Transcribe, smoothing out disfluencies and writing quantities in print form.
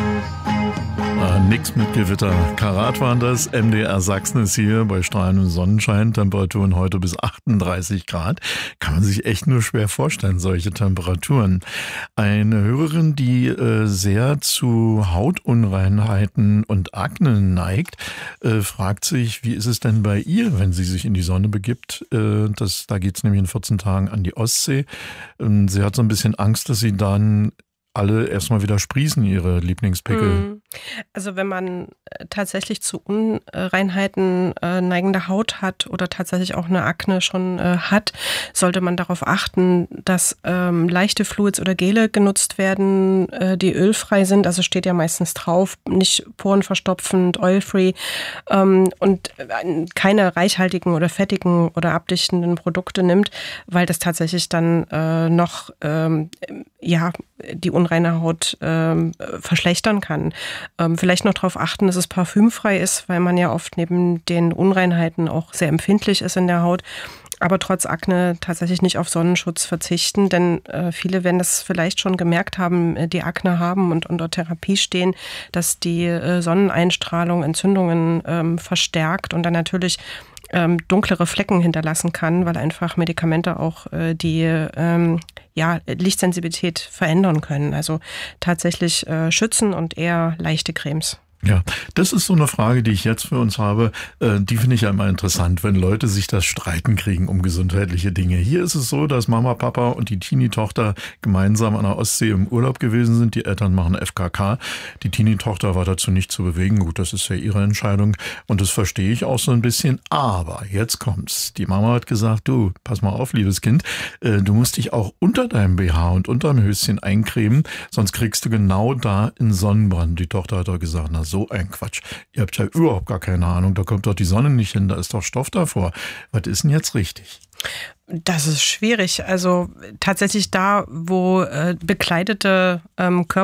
Nix mit Gewitter. Karat waren das. MDR Sachsen ist hier bei strahlendem Sonnenschein. Temperaturen heute bis 38 Grad. Kann man sich echt nur schwer vorstellen, solche Temperaturen. Eine Hörerin, die sehr zu Hautunreinheiten und Akne neigt, fragt sich, wie ist es denn bei ihr, wenn sie sich in die Sonne begibt? Da geht es nämlich in 14 Tagen an die Ostsee. Sie hat so ein bisschen Angst, dass sie dann alle erstmal wieder sprießen, ihre Lieblingspickel. Also wenn man tatsächlich zu Unreinheiten neigende Haut hat oder tatsächlich auch eine Akne schon hat, sollte man darauf achten, dass leichte Fluids oder Gele genutzt werden, die ölfrei sind. Also steht ja meistens drauf, nicht porenverstopfend, oil-free und keine reichhaltigen oder fettigen oder abdichtenden Produkte nimmt, weil das tatsächlich dann noch die unreine Haut verschlechtern kann. Vielleicht noch darauf achten, dass es parfümfrei ist, weil man ja oft neben den Unreinheiten auch sehr empfindlich ist in der Haut. Aber trotz Akne tatsächlich nicht auf Sonnenschutz verzichten, denn viele werden das vielleicht schon gemerkt haben, die Akne haben und unter Therapie stehen, dass die Sonneneinstrahlung Entzündungen verstärkt und dann natürlich dunklere Flecken hinterlassen kann, weil einfach Medikamente auch die Lichtsensibilität verändern können. Also tatsächlich schützen und eher leichte Cremes. Ja, das ist so eine Frage, die ich jetzt für uns habe. Die finde ich ja immer interessant, wenn Leute sich das streiten kriegen um gesundheitliche Dinge. Hier ist es so, dass Mama, Papa und die Teenie-Tochter gemeinsam an der Ostsee im Urlaub gewesen sind. Die Eltern machen FKK. Die Teenie-Tochter war dazu nicht zu bewegen. Gut, das ist ja ihre Entscheidung und das verstehe ich auch so ein bisschen. Aber jetzt kommt's. Die Mama hat gesagt, du, pass mal auf, liebes Kind, du musst dich auch unter deinem BH und unterm Höschen eincremen, sonst kriegst du genau da einen Sonnenbrand. Die Tochter hat doch gesagt, na so ein Quatsch. Ihr habt ja überhaupt gar keine Ahnung. Da kommt doch die Sonne nicht hin, da ist doch Stoff davor. Was ist denn jetzt richtig? Das ist schwierig. Also tatsächlich da, wo bekleidete Körper